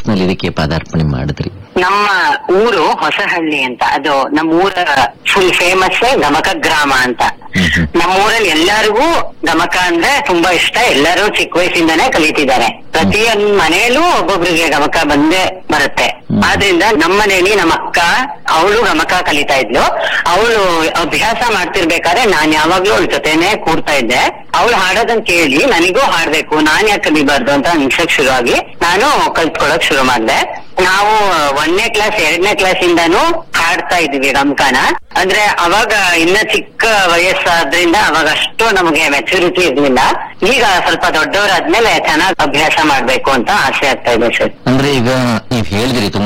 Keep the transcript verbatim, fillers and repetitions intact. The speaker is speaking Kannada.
ವಯಸ್ಸಿನಲ್ಲಿ ಇದಕ್ಕೆ ಪದಾರ್ಪಣೆ ಮಾಡಿದ್ರಿ? ನಮ್ಮ ಊರು ಹೊಸಹಳ್ಳಿ ಅಂತ, ಅದು ನಮ್ಮ ಊರ ಫುಲ್ ಫೇಮಸ್ ಗಮಕ ಗ್ರಾಮ ಅಂತ. ನಮ್ಮ ಊರಲ್ಲಿ ಎಲ್ಲರಿಗೂ ಗಮಕ ಅಂದ್ರೆ ತುಂಬಾ ಇಷ್ಟ, ಎಲ್ಲರೂ ಚಿಕ್ಕ ವಯಸ್ಸಿಂದಾನೇ ಕಲಿತಿದ್ದಾರೆ. ಪ್ರತಿಯೊಂದು ಮನೆಯಲ್ಲೂ ಒಬ್ಬೊಬ್ರಿಗೆ ಗಮಕ ಬಂದೇ ಬರುತ್ತೆ. ಆದ್ರಿಂದ ನಮ್ಮ ಮನೆಯಲ್ಲಿ ನಮ್ಮ ಅಕ್ಕ ಅವಳು ಗಮಕ ಕಲಿತಾ ಇದ್ಲು. ಅವಳು ಅಭ್ಯಾಸ ಮಾಡ್ತಿರ್ಬೇಕಾದ್ರೆ ನಾನ್ ಯಾವಾಗ್ಲೂ ಅವಳ ಜೊತೆನೆ ಕೂರ್ತಾ ಇದ್ದೆ. ಅವಳು ಹಾಡೋದನ್ನ ಕೇಳಿ ನನಗೂ ಹಾಡ್ಬೇಕು, ನಾನ್ ಯಾಕೆ ಕಲಿಬಾರ್ದು ಅಂತ ಅನ್ಸಕ್ ಶುರುವಾಗಿ ನಾನು ಕಲ್ತ್ಕೊಳಕ್ ಶುರು ಮಾಡ್ದೆ. ನಾವು ಒಂದನೇ ಕ್ಲಾಸ್ ಎರಡನೇ ಕ್ಲಾಸ್ ಇಂದಾನು ಹಾಡ್ತಾ ಇದ್ವಿ ಗಮಕನ. ಅಂದ್ರೆ ಅವಾಗ ಇನ್ನ ಚಿಕ್ಕ ವಯಸ್ಸಾದ್ರಿಂದ ಅವಾಗ ಅಷ್ಟು ನಮಗೆ ಮೆಚುರಿಟಿ ಇರ್ಲಿಲ್ಲ. ಈಗ ಸ್ವಲ್ಪ ದೊಡ್ಡವರಾದ್ಮೇಲೆ ಚೆನ್ನಾಗಿ ಅಭ್ಯಾಸ ಮಾಡ್ಬೇಕು ಅಂತ ಆಸೆ ಆಗ್ತಾ ಇದೆ ಸರ್. ಅಂದ್ರೆ ಈಗ ನೀವ್ ಹೇಳಿದ್ರಿ